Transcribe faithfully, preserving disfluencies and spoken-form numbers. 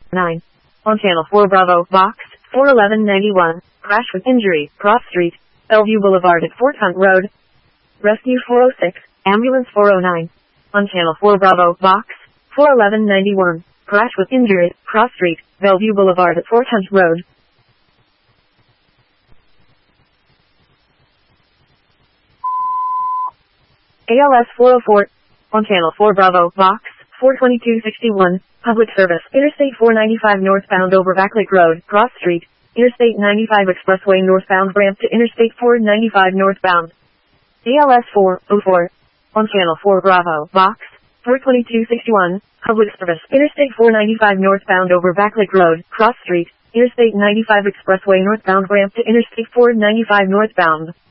nine. On Channel four Bravo, Box, four eleven ninety-one, crash with injury, Cross Street, Bellevue Boulevard at Fort Hunt Road. Rescue four oh six, ambulance four oh nine. On Channel four Bravo, Box, four eleven ninety-one, crash with injury, Cross Street, Bellevue Boulevard at Fort Hunt Road. A L S four oh four, on Channel four Bravo, Box, four twenty-two sixty-one, public service, Interstate four ninety-five northbound over Backlick Road, Cross Street, Interstate ninety-five expressway northbound ramp to Interstate four ninety-five northbound. A L S four oh four, on Channel four Bravo, Box, four twenty-two sixty-one, public service, Interstate four ninety-five northbound over Backlick Road, Cross Street, Interstate ninety-five expressway northbound ramp to Interstate four ninety-five northbound.